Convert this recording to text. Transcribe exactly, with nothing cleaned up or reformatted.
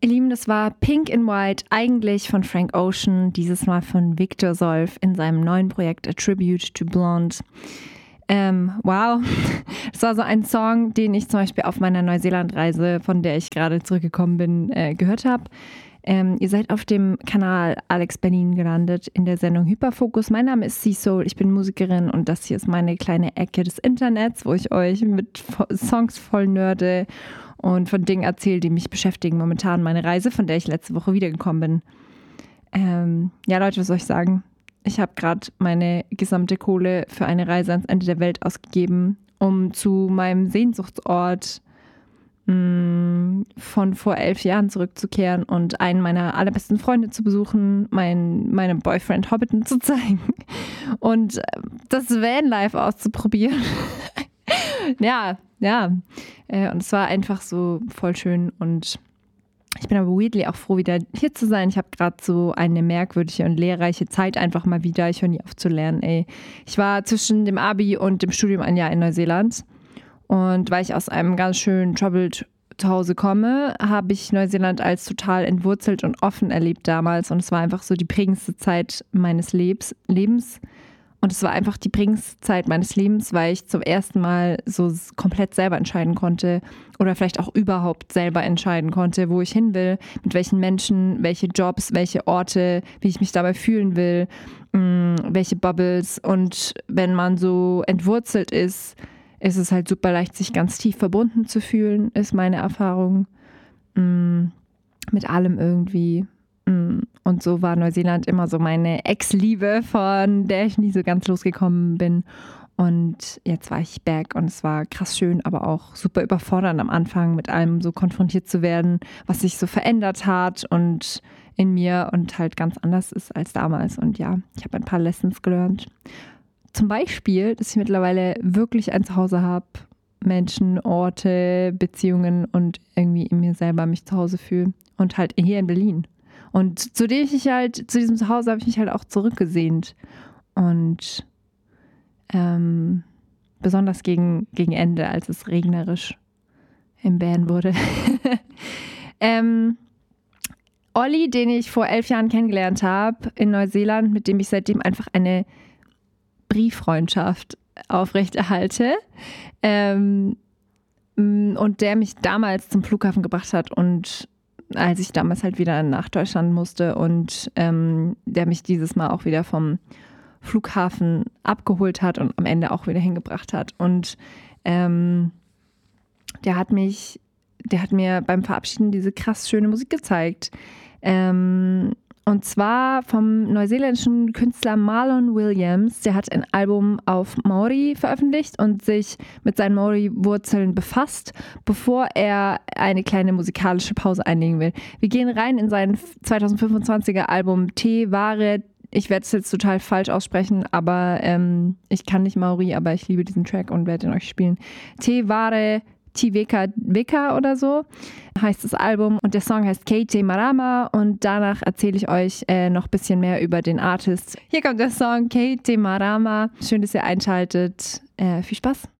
Ihr Lieben, das war Pink in White, eigentlich von Frank Ocean, dieses Mal von Victor Solf in seinem neuen Projekt A Tribute to Blonde. Ähm, wow, das war so ein Song, den ich zum Beispiel auf meiner Neuseeland-Reise, von der ich gerade zurückgekommen bin, äh, gehört habe. Ähm, ihr seid auf dem Kanal Alex Berlin gelandet in der Sendung Hyperfokus. Mein Name ist C-Soul, ich bin Musikerin und das hier ist meine kleine Ecke des Internets, wo ich euch mit Songs voll nörde und von Dingen erzähle, die mich beschäftigen. Momentan meine Reise, von der ich letzte Woche wiedergekommen bin. Ähm, ja Leute, was soll ich sagen? Ich habe gerade meine gesamte Kohle für eine Reise ans Ende der Welt ausgegeben, um zu meinem Sehnsuchtsort mh, von vor elf Jahren zurückzukehren und einen meiner allerbesten Freunde zu besuchen, mein, meinem Boyfriend Hobbiton zu zeigen und das Vanlife auszuprobieren. ja, ja. Und es war einfach so voll schön und ich bin aber weirdly auch froh, wieder hier zu sein. Ich habe gerade so eine merkwürdige und lehrreiche Zeit einfach mal wieder. Ich höre nie auf zu lernen, ey. Ich war zwischen dem Abi und dem Studium ein Jahr in Neuseeland. Und weil ich aus einem ganz schönen troubled Zuhause komme, habe ich Neuseeland als total entwurzelt und offen erlebt damals. Und es war einfach so die prägendste Zeit meines Lebens. Lebens. Und es war einfach die prägendste Zeit meines Lebens, weil ich zum ersten Mal so komplett selber entscheiden konnte oder vielleicht auch überhaupt selber entscheiden konnte, wo ich hin will, mit welchen Menschen, welche Jobs, welche Orte, wie ich mich dabei fühlen will, mh, welche Bubbles. Und wenn man so entwurzelt ist, ist es halt super leicht, sich ganz tief verbunden zu fühlen, ist meine Erfahrung. Mh, mit allem irgendwie. Und so war Neuseeland immer so meine Ex-Liebe, von der ich nie so ganz losgekommen bin. Und jetzt war ich back und es war krass schön, aber auch super überfordernd am Anfang, mit allem so konfrontiert zu werden, was sich so verändert hat und in mir und halt ganz anders ist als damals. Und ja, ich habe ein paar Lessons gelernt. Zum Beispiel, dass ich mittlerweile wirklich ein Zuhause habe, Menschen, Orte, Beziehungen und irgendwie in mir selber mich zu Hause fühle. Und halt hier in Berlin. Und zu dem ich halt, zu diesem Zuhause habe ich mich halt auch zurückgesehnt. Und ähm, besonders gegen, gegen Ende, als es regnerisch im Bern wurde. ähm, Olli, den ich vor elf Jahren kennengelernt habe in Neuseeland, mit dem ich seitdem einfach eine Brieffreundschaft aufrechterhalte. Ähm, und der mich damals zum Flughafen gebracht hat und als ich damals halt wieder nach Deutschland musste und ähm, der mich dieses Mal auch wieder vom Flughafen abgeholt hat und am Ende auch wieder hingebracht hat. Und ähm, der hat mich, der hat mir beim Verabschieden diese krass schöne Musik gezeigt. Ähm, und zwar vom neuseeländischen Künstler Marlon Williams. Der hat ein Album auf Maori veröffentlicht und sich mit seinen Maori-Wurzeln befasst, bevor er eine kleine musikalische Pause einlegen will. Wir gehen rein in sein zwanzig fünfundzwanziger Album Te Ware. Ich werde es jetzt total falsch aussprechen, aber ähm, ich kann nicht Maori, aber ich liebe diesen Track und werde ihn euch spielen. Te Ware Tiveka Weka oder so heißt das Album und der Song heißt Kei Te Marama und danach erzähle ich euch äh, noch ein bisschen mehr über den Artist. Hier kommt der Song Kei Te Marama. Schön, dass ihr einschaltet. Äh, viel Spaß.